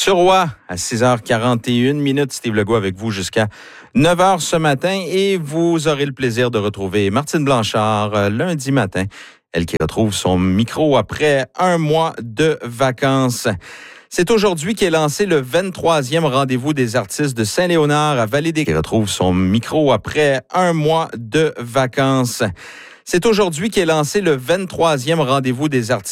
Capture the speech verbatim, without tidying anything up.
Sur Roi, à six heures quarante et une minutes, Steve Legault avec vous jusqu'à neuf heures ce matin et vous aurez le plaisir de retrouver Martine Blanchard euh, lundi matin. Elle qui retrouve son micro après un mois de vacances. C'est aujourd'hui qu'est lancé le vingt-troisième rendez-vous des artistes de Saint-Léonard à Vallée-des-Qui retrouve son micro après un mois de vacances. C'est aujourd'hui qu'est lancé le vingt-troisième rendez-vous des artistes